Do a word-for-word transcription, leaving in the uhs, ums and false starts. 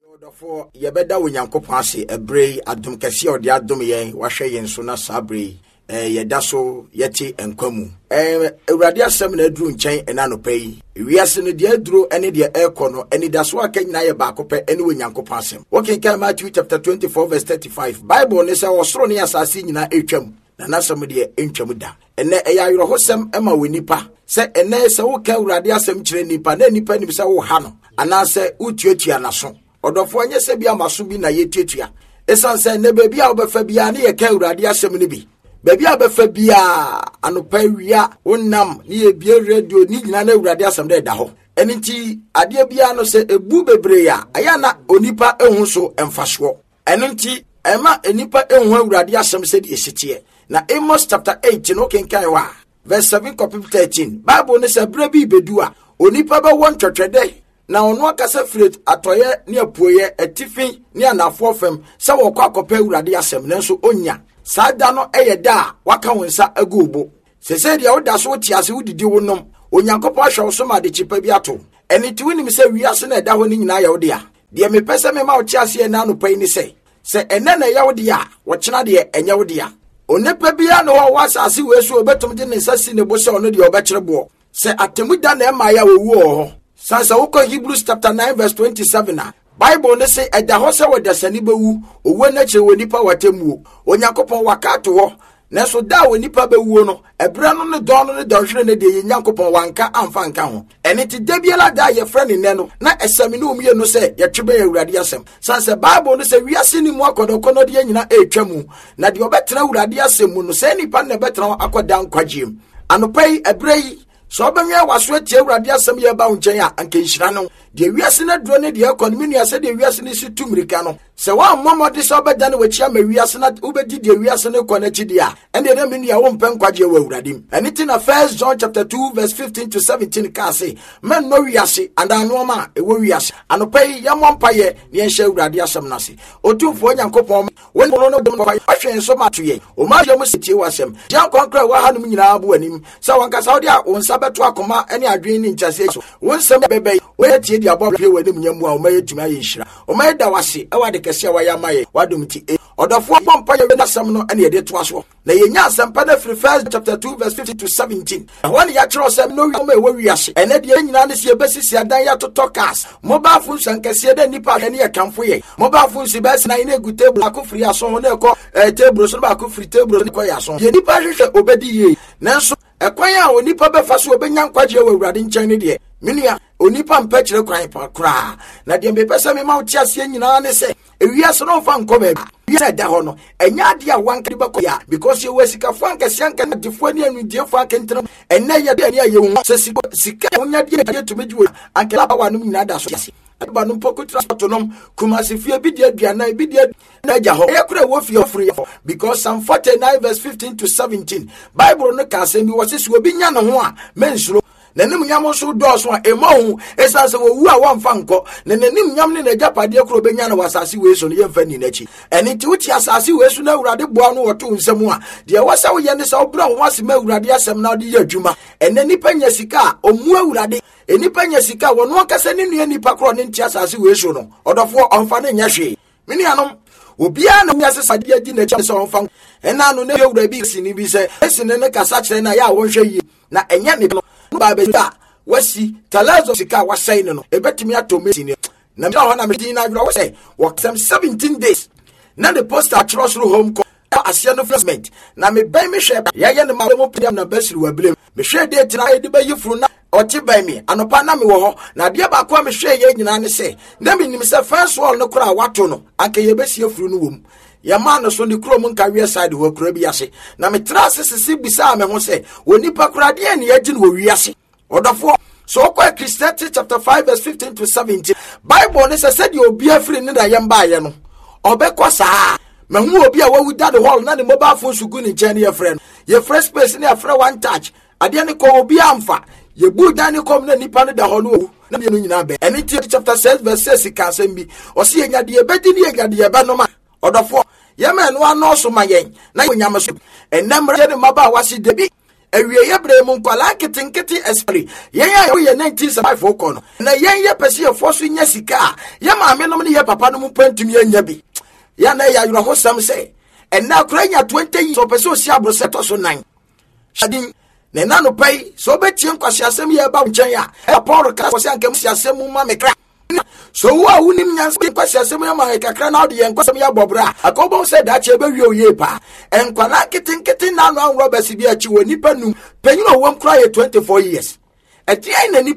Therefore, ye better when Yankopon ase ebre adom kese odi adom yen wahwe yen so na sabre eh ye daso yeti enkwamu eh Awurade asem na aduru nchen ena no pai wiase no de aduru ene de ekono ene daso akanyina ye ba kope ene we Yankopon asem wokenkan Matthew chapter twenty-four verse thirty-five Bible ne say osoro ne asase nyina etwam na nasem de entwam da ene eya ayrohosem ema we nipa se ene se wo ka Awurade asem kire nipa na nipa nim se wo ha no ana se utuatua naso odofo anye se bia maso bi na yetuatua esan se ne ba bia obefa bia ne ye ka Awurade asem ne bi ba bia obefa bia anopa wia wonnam ne ye bia radio ni nyina na Awurade asem de da ho eniti ade bia no se ebu bebre ya aya na onipa ehun so emfaso eniti ema enipa ehun Awurade asem se de esitie na Amos chapter eight no kenkan wa verse seven to thirteen Bible ne se bre bi bedu a onipa be won twetwede na ono akasa firet atoye ne apuoye atifi ne anafo fam se wo kwa akopa Awurade asem nanso onya sada no eyeda waka wonsa agubo sese dia woda so tiase wodidi wonom Onyankopon ahwe so ma de chipa bi ato eniti wonim se wiase na eda ho ni nyina ya wode a de me pese me ma wo tiase na no pai ni se se ene na ya wode a wo kena de enya wode a onepa bia no wo wasase wesu obetum de ne sasi ne bo se ono de obekirebo se atemuda na ema ya wowu ho sansa woko Hebrews chapter nine verse twenty-seven a Bible ne say eda ho se wodasani bewu owo na che wonipa watemuo Onyankopon wakato ho na so da wonipa bewu no ebre no ne don no ne donhwere ne de Nyankopon wanka amfa nka ho ene ti debiela da ye frɛ ne no na esami no umie no se ye twebe Awurade asem sansa Bible ne say wiase ni mu akodokono de nyina etwamu na de obetra Awurade asem mu no se nipa ne betra akoda nkwagiem anopai ebrei so benwe waso atie Awurade asem ye ba nchen a anka nhira no de wiase na duro ne de economy ne ase de wiase ne situ mirika no se wa momode so beda ne wachia ma wiase na ubedi de wiase ne konachi dia ende de mini ya wo mpen kwaje wa Awurade anything na First John chapter two verse fifteen to seventeen ka say men no wiase and anoma e wo wiase anopai ya mompaye ne nhia Awurade asem na se otumfo Nyankopon won no no dem kwa ahwe so matoye o ma hwe mo sitie wasem dia konkra wa hanum nyina abu anim sa wanka sa odi a wonsa beto akoma ene adwen ni nchase so wonsem bebe we tie dia bobwe wanim nyamu a o ma yetuma yinhira o ma da wase e wade kese wa ya maye wadum ti odofo bompa ye na sam no ene de to aso na yenya asampa na free First chapter two verse fifteen to seventeen when ya kiro sam no wi ma we wiase ene de nyina ne se besisi adan ya totokas mobile phone sankese de nipa ene ya kamfo ye mobile phone si bes na ine gu table akofri aso ho na ekọ table so ba akofri table ne ko ya so ye nipa hwehwe obedi ye nanso ekwan a onipa befa so obenya nkwaje wa Awurade nchen ne de minia onipa mpekire kwan pa kra na de mbepesa me ma wo tiase nyina ne se ewiase no fa nkọ ba wiase da ho no enya de a wanka ba ko ya because you wasika fa nka sianka na defo ne anudie fa kentra enne ye de ne ye hu se sika onya de ye tumeji wo anka ba wanum nyina da so tiase ba no poku transport no kuma se fie bi de aduana bi de na ja ho e kura wo fie ofre because Psalm forty-nine verse fifteen to seventeen Bible no ka se mi wo se se obi nya no ho a mensuro na nim nyam so do so a emahu esanse wo wu a wamfa nko na nanim nyam ne na japade kro benya na wasase we so no yemfa ni nachi eni ti wuti asase we so na Awurade boa no woto nsam a de wasa wo ye ne sa obra wo wase ma Awurade asem na de adwuma ene nipa nya sika omu Awurade enipa nya sika wo no kasa ne nua nipa kro ne nti asase we so no odofo onfa ne nya hwe mini anom obia na wiase sade adi na cha so onfa ena no ne Awurade bi sini bi se esine ne kasa kire na ya wo hwe yi na enya ne babeta wasi talazo sika wasai no ebetimi atomesi ne na mi ho na me din na adwo wase work some seventeen days na the post at Trustro home co asia no placement na me ban me hwe ya ye ne ma mo pediam na basiri wa blem me hwe date na edi ba yifuru na oti ban me anopa na me wo ho na de ba kwa me hwe ye nyina ne se na me nim se first wall no kura wato no anke ye besie furu no wom ya man so ni kro mun ka wi side wo kro bi ase na me tra sisi bisa me ho se woni pa kra de ne agi no wi ase odofo so kwa Ecclesiastes chapter five verse fifteen to seventeen Bible ne se said obi afri ne da yemba ye no obekọ saa me hu obi a wawu da the hall na ne mobile phone sugu ni nche ne ye friend ye fresh space ne afra one touch ade ne ko obi amfa ye bu dan ne kom na nipa ne da ho no na me no nyina be ene chapter six verse six ka sembi o se nya de ebedi ne nya de ebe no ma odofo ye me no ano so ma yen na nyama so enemre ne maba wase debi ewie ye bre mu nkwala kitinkiti esprit yen ya ye nineteen seventy-five kono na yen ye pese ye fosu nya sika ye maame no ne ye papa no mu pantumi anya bi ya na ya yuro hosam se enna kuranya twenty years so pese osi abro seto so nine shadin ne na no pai so betie nkwase asem ye ba nchen ya e Paul ka kwase ankam si asem mu ma mekra so wo a wunim nyanse kwase asem ya ma kakra na ode ye nkwasem ya bobra akobo se da che be wi oye pa enkwala kitinkiti na no anro basi bi achi woni panu panyin owom kra ye twenty-four years eti ai na